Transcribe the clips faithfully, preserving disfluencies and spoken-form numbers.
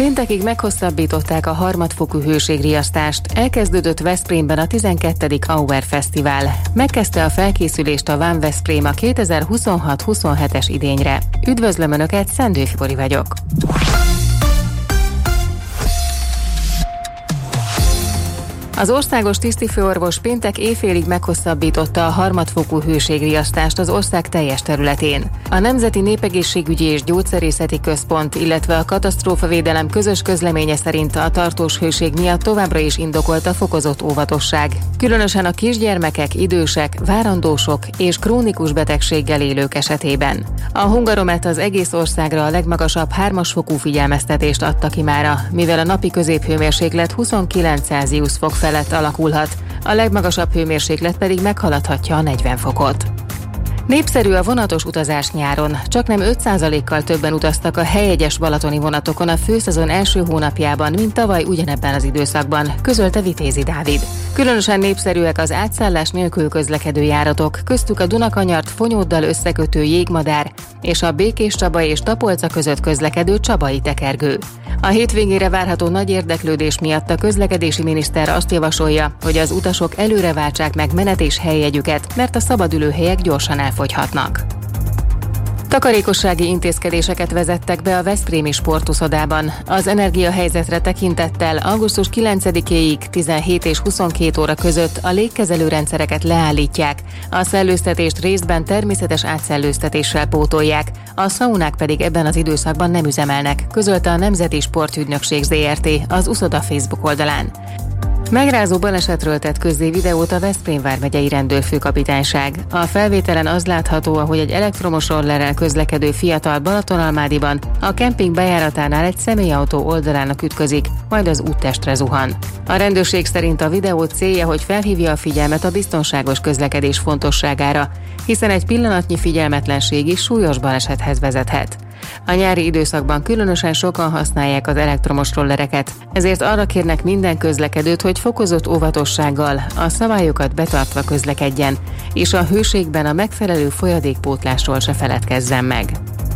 Péntekig meghosszabbították a harmadfokú hőségriasztást, elkezdődött Veszprémben a tizenkettedik Auer Fesztivál. Megkezdte a felkészülést a Van Veszprém a kétezer-huszonhat huszonhetes idényre. Üdvözlöm Önöket, Szendő Fibori vagyok. Az országos tisztifőorvos péntek éjfélig meghosszabbította a harmadfokú hőségriasztást az ország teljes területén. A Nemzeti Népegészségügyi és Gyógyszerészeti Központ, illetve a Katasztrófavédelem közös közleménye szerint a tartós hőség miatt továbbra is indokolt a fokozott óvatosság. Különösen a kisgyermekek, idősek, várandósok és krónikus betegséggel élők esetében. A Hungaromet az egész országra a legmagasabb hármas fokú figyelmeztetést adta ki mára, mivel a napi középhőmérséklet huszonkilenc Celsius fok felett alakulhat, a legmagasabb hőmérséklet pedig meghaladhatja a negyven fokot. Népszerű a vonatos utazás nyáron, csaknem öt százalékkal többen utaztak a helyegyes balatoni vonatokon a főszezon első hónapjában, mint tavaly ugyanebben az időszakban, közölte Vitézi Dávid. Különösen népszerűek az átszállás nélkül közlekedő járatok, köztük a Dunakanyart Fonyóddal összekötő Jégmadár és a Békéscsaba és Tapolca között közlekedő Csabai tekergő. A hétvégére várható nagy érdeklődés miatt a közlekedési miniszter azt javasolja, hogy az utasok előre váltsák meg menet- és helyjegyüket, mert a szabadülőhelyek gyorsan elfogyhatnak. Takarékossági intézkedéseket vezettek be a veszprémi sportuszodában. Az energiahelyzetre tekintettel augusztus kilencedikéig tizenhét és huszonkét óra között a légkezelő rendszereket leállítják, a szellőztetést részben természetes átszellőztetéssel pótolják, a szaunák pedig ebben az időszakban nem üzemelnek, közölte a Nemzeti Sportügynökség zé er té az uszoda Facebook oldalán. Megrázó balesetről tett közzé videót a Veszprém vármegyei rendőrfőkapitányság. A felvételen az látható, ahogy egy elektromos rollerrel közlekedő fiatal Balatonalmádiban a kemping bejáratánál egy személyautó oldalának ütközik, majd az úttestre zuhan. A rendőrség szerint a videó célja, hogy felhívja a figyelmet a biztonságos közlekedés fontosságára, hiszen egy pillanatnyi figyelmetlenség is súlyos balesethez vezethet. A nyári időszakban különösen sokan használják az elektromos rollereket, ezért arra kérnek minden közlekedőt, hogy fokozott óvatossággal, a szabályokat betartva közlekedjen, és a hőségben a megfelelő folyadékpótlásról se feledkezzen meg.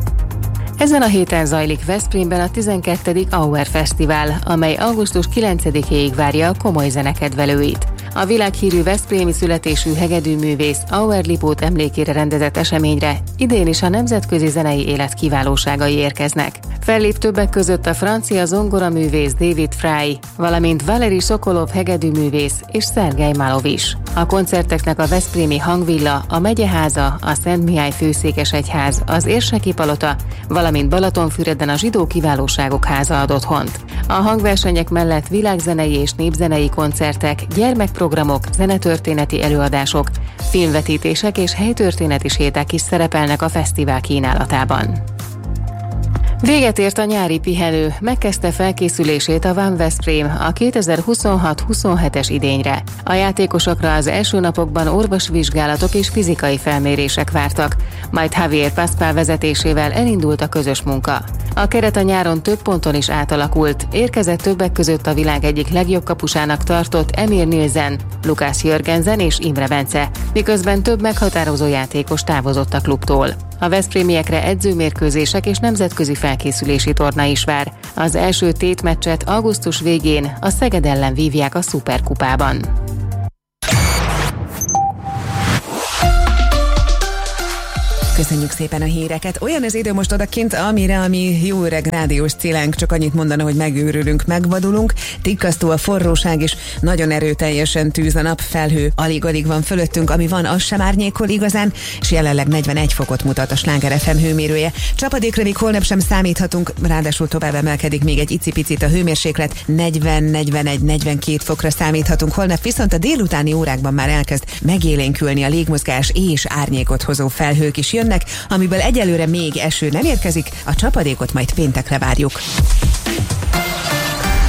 Ezen a héten zajlik Veszprémben a tizenkettedik Auer Fesztivál, amely augusztus kilencedikéig várja a komoly zenekedvelőit. A világhírű veszprémi születésű hegedűművész Auer Lipót emlékére rendezett eseményre idén is a nemzetközi zenei élet kiválóságai érkeznek. Fellép többek között a francia zongoraművész David Fry, valamint Valeri Sokolov hegedűművész és Szergej Malov is. A koncerteknek a veszprémi Hangvilla, a Megyeháza, a Szent Mihály Főszékesegyház, az Érseki Palota, valamint Balatonfüreden a Zsidó Kiválóságok Háza ad otthont. A hangversenyek mellett világzenei és népzenei koncertek, gyermekprogramok, zenetörténeti előadások, filmvetítések és helytörténeti séták is szerepelnek a fesztivál kínálatában. Véget ért a nyári pihenő, megkezdte felkészülését a Van Veszprém a kétezer-huszonhat huszonhetes idényre. A játékosokra az első napokban orvosvizsgálatok és fizikai felmérések vártak, majd Javier Pascual vezetésével elindult a közös munka. A keret a nyáron több ponton is átalakult, érkezett többek között a világ egyik legjobb kapusának tartott Emir Nielsen, Lukács Jörgensen és Imre Bence, miközben több meghatározó játékos távozott a klubtól. A veszprémiekre edzőmérkőzések és nemzetközi felkészülési torna is vár. Az első tétmeccset augusztus végén a Szeged ellen vívják a Szuperkupában. Köszönjük szépen a híreket. Olyan az idő most odakint, amire a mi jó öreg rádiós célánk csak annyit mondana, hogy megőrülünk, megvadulunk. Tikkasztó a forróság is, nagyon erőteljesen tűz a nap, felhő alig-alig van fölöttünk, ami van, az sem árnyékol igazán, és jelenleg negyvenegy fokot mutat a Sláger ef em hőmérője. Csapadékra még holnap sem számíthatunk, ráadásul tovább emelkedik még egy icipicit a hőmérséklet, negyven, negyvenegy, negyvenkét fokra számíthatunk holnap, viszont a délutáni órákban már elkezd megélénkülni a légmozgás és árnyékot hozó felhők is jön, amiből egyelőre még eső nem érkezik, a csapadékot majd péntekre várjuk.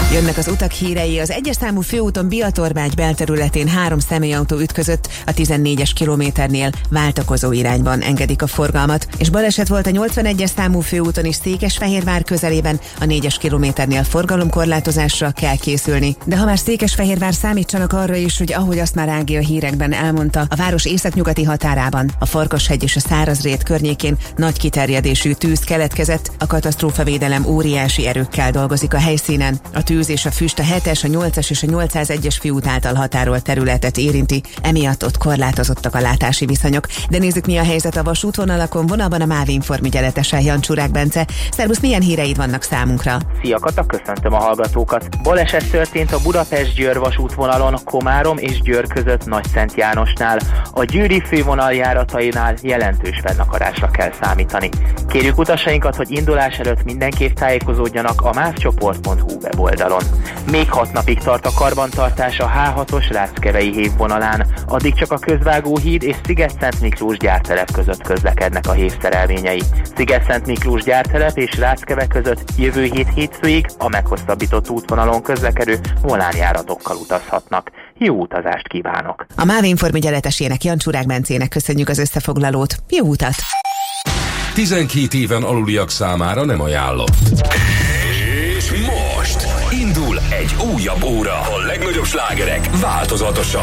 Jönnek az utak hírei. Az egyes számú főúton Biatorbágy belterületén három személyautó ütközött, a tizennégyes kilométernél váltakozó irányban engedik a forgalmat, és baleset volt a nyolcvanegyes számú főúton is Székesfehérvár közelében, a négyes kilométernél forgalomkorlátozásra kell készülni. De ha már Székesfehérvár, számítsanak arra is, hogy ahogy azt már Ági a hírekben elmondta, a város északnyugati határában, a Farkashegy és a Szárazrét környékén nagy kiterjedésű tűz keletkezett, a katasztrófavédelem óriási erőkkel dolgozik a helyszínen. A tűz és a füst a hetes, a nyolcas és a nyolcszázegyes főút által határolt területet érinti, emiatt ott korlátozottak a látási viszonyok. De nézzük, mi a helyzet a vasútvonalakon. Vonalban a MÁV Inform ügyeletese, Jancsúrák Bence. Szervusz, milyen híreid vannak számunkra? Szia Kata, köszöntöm a hallgatókat. Baleset történt a Budapest-Győr vasútvonalon, Komárom és Győr között Nagyszent Jánosnál. A győri fővonal járatainál jelentős fennakadásra kell számítani. Kérjük utasainkat, hogy indulás előtt mindenképp tájékozódjanak a mávcsoport pont hu weboldalon. Még hat napig tart a karbantartás a há hatos Ráckevei hévvonalán, addig csak a Közvágóhíd és Szigetszent Miklós gyártelep között közlekednek a hévszerelvényei. Szigetszent Miklós gyártelep és Ráckeve között jövő hét hétfőig a meghosszabbított útvonalon közlekedő volánjáratokkal utazhatnak. Jó utazást kívánok! A MÁV Inform ügyeletesének, Jancsúrák Bencének köszönjük az összefoglalót. Jó utat! tizenkét éven aluliak számára nem ajánlott. És most indul egy újabb óra. A legnagyobb slágerek változatosan.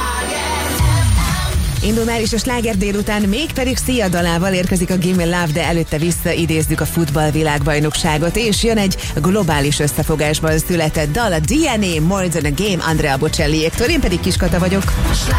Indul már is a sláger délután, mégpedig Szia dalával érkezik a Gimme Love, de előtte visszaidézzük a futballvilágbajnokságot, és jön egy globális összefogásban született dal, a dé en á More Than a Game, Andrea Bocelliéktől, én pedig Kis Kata vagyok.